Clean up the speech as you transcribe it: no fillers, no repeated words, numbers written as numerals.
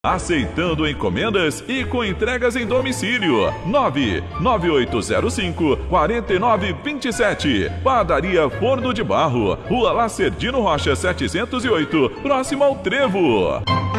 Aceitando encomendas e com entregas em domicílio. 99805-4927. Padaria Forno de Barro, Rua Lacerdino Rocha 708, próximo ao Trevo.